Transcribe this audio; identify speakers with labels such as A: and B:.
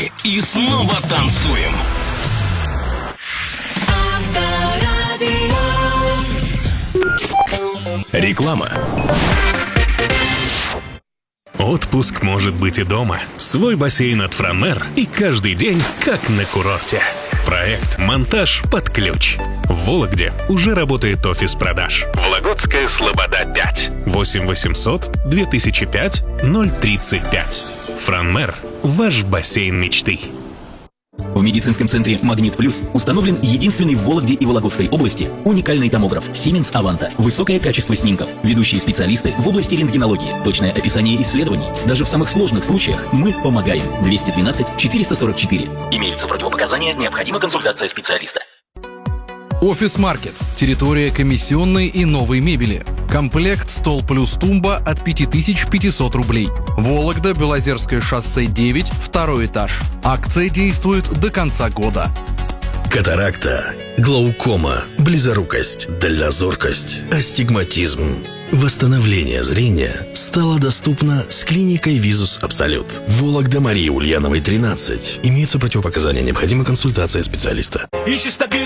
A: песни и снова танцуем. Реклама. Отпуск может быть и дома. Свой бассейн от Франмер и каждый день как на курорте. Проект «Монтаж под ключ». В Вологде уже работает офис продаж. Вологодская Слобода 5. 8 800 2005 035. Франмер. Ваш бассейн мечты.
B: В медицинском центре «Магнит Плюс» установлен единственный в Вологде и Вологодской области уникальный томограф Siemens Avanta. Высокое качество снимков, ведущие специалисты в области рентгенологии, точное описание исследований. Даже в самых сложных случаях мы помогаем. 212 444. Имеются противопоказания, необходима консультация специалиста.
C: Офис Маркет. Территория комиссионной и новой мебели. Комплект стол плюс тумба от 5500 рублей. Вологда, Белозерское шоссе 9, второй этаж. Акция действует до конца года.
A: Катаракта, глаукома, близорукость, дальнозоркость, астигматизм. Восстановление зрения стало доступно с клиникой Визус Абсолют. Вологда, Марии Ульяновой, 13. Имеются противопоказания, необходима консультация специалиста.
D: Ищи стабильность.